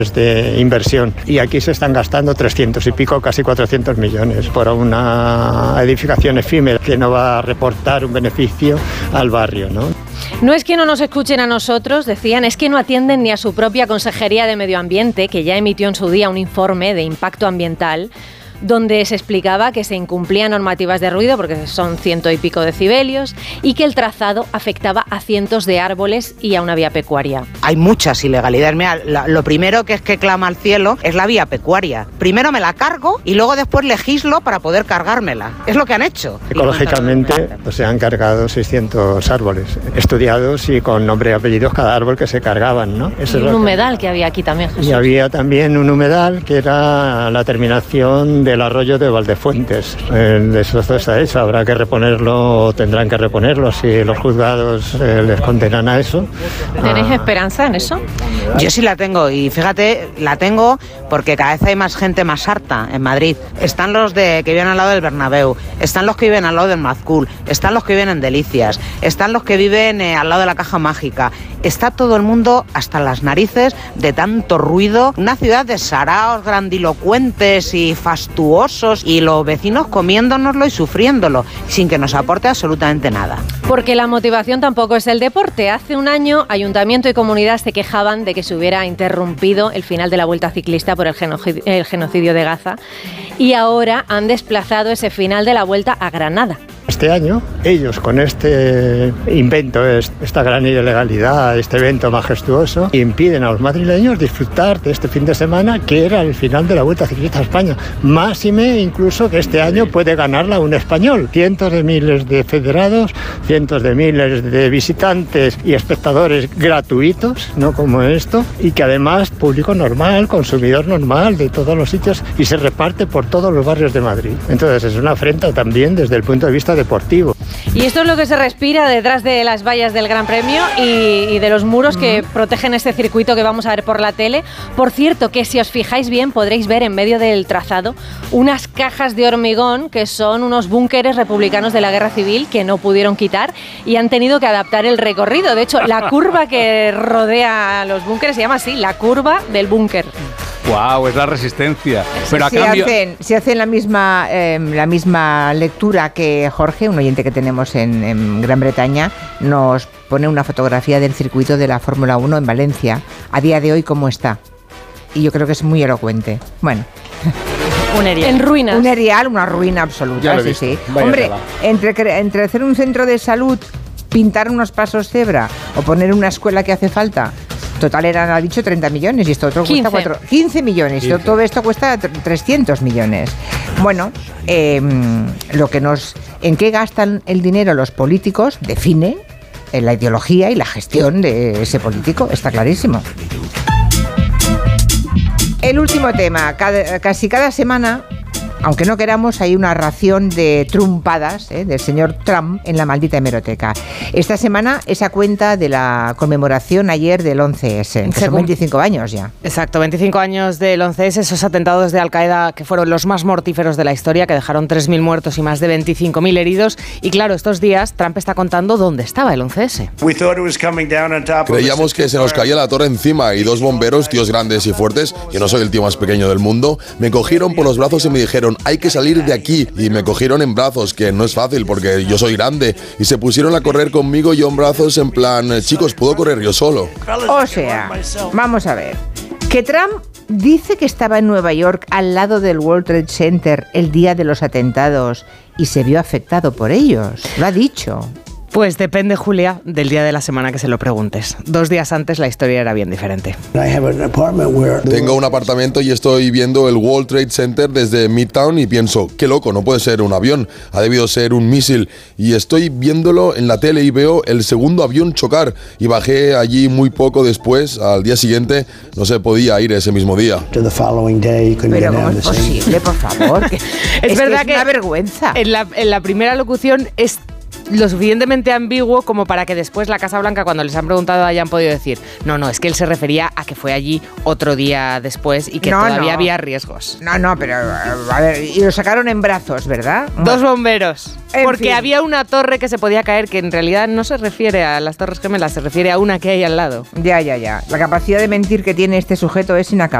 de inversión y aquí se están gastando 300 y pico, casi 400 millones por una edificación efímera que no va a reportar un beneficio al barrio, ¿no? No es que no nos escuchen a nosotros, decían, es que no atienden ni a su propia Consejería de Medio Ambiente, que ya emitió en su día un informe de impacto ambiental donde se explicaba que se incumplían normativas de ruido porque son 100 y pico decibelios y que el trazado afectaba a cientos de árboles y a una vía pecuaria. Hay muchas ilegalidades. Mira, lo primero que clama al cielo es la vía pecuaria. Primero me la cargo y luego después legislo para poder cargármela. Es lo que han hecho. Ecológicamente se han cargado 600 árboles estudiados y con nombre y apellidos cada árbol que se cargaban, ¿no? Eso y un humedal que había aquí también, Jesús. Y había también un humedal que era la terminación del arroyo de Valdefuentes. El destrozo está hecho, habrá que reponerlo o tendrán que reponerlo si los juzgados les condenan a eso. ¿Tenéis esperanza en eso? Yo sí la tengo y fíjate, la tengo porque cada vez hay más gente más harta en Madrid. Están los que viven al lado del Bernabéu, están los que viven al lado del Mazcool, están los que viven en Delicias, están los que viven al lado de la Caja Mágica. Está todo el mundo hasta las narices de tanto ruido. Una ciudad de saraos grandilocuentes y fastuosos y los vecinos comiéndonoslo y sufriéndolo sin que nos aporte absolutamente nada. Porque la motivación tampoco es el deporte. Hace un año, Ayuntamiento y comunidad se quejaban de que se hubiera interrumpido el final de la Vuelta Ciclista por el genocidio de Gaza y ahora han desplazado ese final de la Vuelta a Granada. Este año, ellos con este invento, esta gran ilegalidad, este evento majestuoso, impiden a los madrileños disfrutar de este fin de semana que era el final de la Vuelta Ciclista a España. Máxime incluso que este año puede ganarla un español. Cientos de miles de federados, cientos de miles de visitantes y espectadores gratuitos, no como esto, y que además público normal, consumidor normal de todos los sitios y se reparte por todos los barrios de Madrid. Entonces es una afrenta también desde el punto de vista deportivo. Y esto es lo que se respira detrás de las vallas del Gran Premio y de los muros que protegen este circuito que vamos a ver por la tele. Por cierto, que si os fijáis bien podréis ver en medio del trazado unas cajas de hormigón que son unos búnkeres republicanos de la Guerra Civil que no pudieron quitar y han tenido que adaptar el recorrido. De hecho, la curva que rodea los búnkeres se llama así, la curva del búnker. ¡Guau! Es la resistencia. Pero si hacen la misma lectura que Jorge, un oyente que tenemos en Gran Bretaña, nos pone una fotografía del circuito de la Fórmula 1 en Valencia, a día de hoy cómo está. Y yo creo que es muy elocuente. Bueno. Un erial. En ruinas. Un erial, una ruina absoluta. Sí. Hombre, entre hacer un centro de salud, pintar unos pasos cebra o poner una escuela que hace falta... Total ha dicho 30 millones y esto otro 15. Cuesta 15 millones. 15. Todo esto cuesta 300 millones. Bueno, en qué gastan el dinero los políticos define la ideología y la gestión de ese político, está clarísimo. El último tema, casi cada semana, aunque no queramos, hay una ración de trumpadas del señor Trump en la maldita hemeroteca. Esta semana esa cuenta de la conmemoración ayer del 11S, que son 25 años ya. Exacto, 25 años del 11S, esos atentados de Al-Qaeda que fueron los más mortíferos de la historia, que dejaron 3.000 muertos y más de 25.000 heridos. Y claro, estos días Trump está contando dónde estaba el 11S. Creíamos que se nos caía la torre encima y dos bomberos, tíos grandes y fuertes, yo no soy el tío más pequeño del mundo, me cogieron por los brazos y me dijeron: hay que salir de aquí, y me cogieron en brazos, que no es fácil porque yo soy grande, y se pusieron a correr conmigo, yo en brazos, en plan, chicos, puedo correr yo solo. O sea, vamos a ver, que Trump dice que estaba en Nueva York al lado del World Trade Center el día de los atentados y se vio afectado por ellos, lo ha dicho. Pues depende, Julia, del día de la semana que se lo preguntes. 2 días antes la historia era bien diferente. Tengo un apartamento y estoy viendo el World Trade Center desde Midtown y pienso, qué loco, no puede ser un avión, ha debido ser un misil. Y estoy viéndolo en la tele y veo el segundo avión chocar y bajé allí muy poco después, al día siguiente, no se podía ir ese mismo día. Pero ¿cómo es posible, por favor? Es verdad que es una vergüenza. En la primera locución es lo suficientemente ambiguo como para que después la Casa Blanca, cuando les han preguntado, hayan podido decir, no, es que él se refería a que fue allí otro día después y que todavía había riesgos. No, pero a ver, y lo sacaron en brazos, ¿verdad? 2 bomberos. Porque fin. había una torre que se podía caer, que en realidad no se refiere a las Torres Gemelas, se refiere a una que hay al lado. Ya. La capacidad de mentir que tiene este sujeto es inacabable.